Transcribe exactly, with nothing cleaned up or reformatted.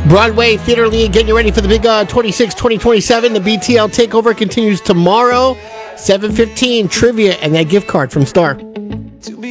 Broadway Theater League getting you ready for the big uh, twenty-six twenty twenty-seven. The B T L Takeover continues tomorrow, seven fifteen, trivia, and that gift card from Star.